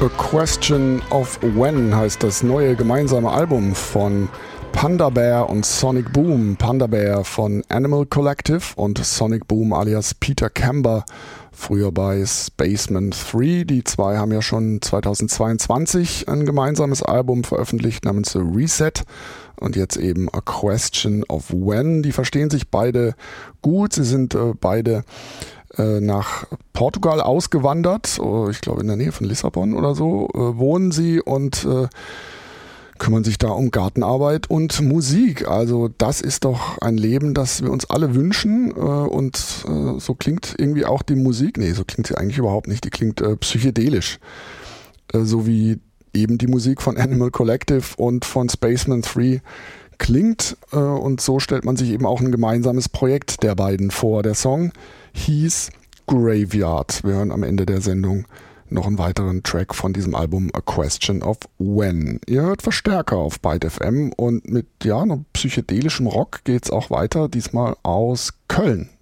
A Question of When heißt das neue gemeinsame Album von Panda Bear und Sonic Boom. Panda Bear von Animal Collective und Sonic Boom alias Peter Camber, früher bei Spaceman 3. Die zwei haben ja schon 2022 ein gemeinsames Album veröffentlicht namens Reset und jetzt eben A Question of When. Die verstehen sich beide gut, sie sind beide nach Portugal ausgewandert, ich glaube in der Nähe von Lissabon oder so, wohnen sie und kümmern sich da um Gartenarbeit und Musik. Also das ist doch ein Leben, das wir uns alle wünschen und so klingt irgendwie auch die Musik. Nee, so klingt sie eigentlich überhaupt nicht. Die klingt psychedelisch. So wie eben die Musik von Animal Collective und von Spaceman 3 klingt. Und so stellt man sich eben auch ein gemeinsames Projekt der beiden vor. Der Song hieß Graveyard. Wir hören am Ende der Sendung noch einen weiteren Track von diesem Album A Question of When. Ihr hört Verstärker auf Byte FM und mit einem psychedelischem Rock geht's auch weiter, diesmal aus Köln.